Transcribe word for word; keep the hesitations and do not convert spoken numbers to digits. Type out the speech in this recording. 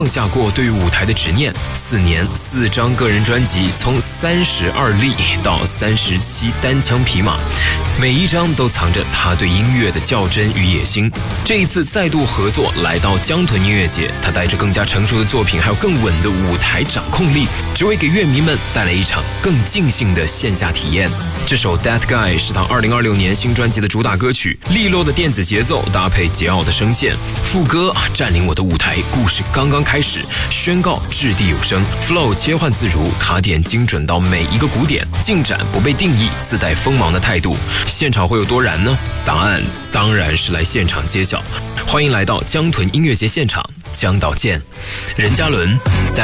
放下过对于舞台的执念，四年四张个人专辑，从三十二粒到三十七单枪匹马，每一张都藏着他对音乐的较真与野心。这一次再度合作来到江豚音乐节，他带着更加成熟的作品，还有更稳的舞台掌控力，只为给乐迷们带来一场更尽兴的线下体验。这首 That Guy 是他二零二六年新专辑的主打歌曲，利落的电子节奏搭配桀骜的声线，副歌占领我的舞台，故事刚刚开始，宣告掷地有声 ，flow 切换自如，卡点精准到每一个鼓点，进展不被定义，自带锋芒的态度。现场会有多燃呢？答案当然是来现场揭晓。欢迎来到江豚音乐节现场，江导见，任嘉伦。